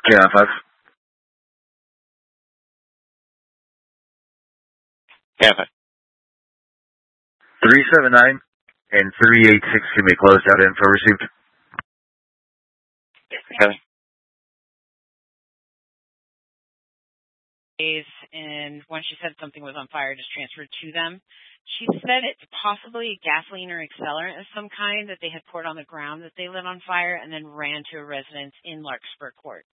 K95. K95. 379 and 386 can be closed out. Info received. Okay. And when she said something was on fire, just transferred to them. She said it's possibly gasoline or accelerant of some kind that they had poured on the ground that they lit on fire and then ran to a residence in Larkspur Court.